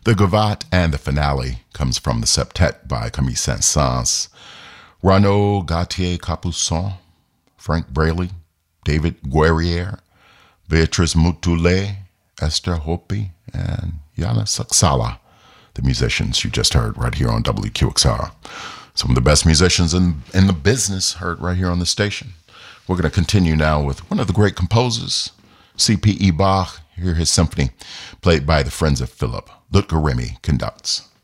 The Gavotte and the finale comes from the septet by Camille Saint-Saëns, Renaud Gauthier-Capuçon, Frank Braley, David Guerriere, Beatrice Mutule, Esther Hopi, and Yana Saksala, the musicians you just heard right here on WQXR. Some of the best musicians in the business heard right here on the station. We're going to continue now with one of the great composers, C.P.E. Bach. Hear his symphony, played by the Friends of Philip. Ludger Remy conducts.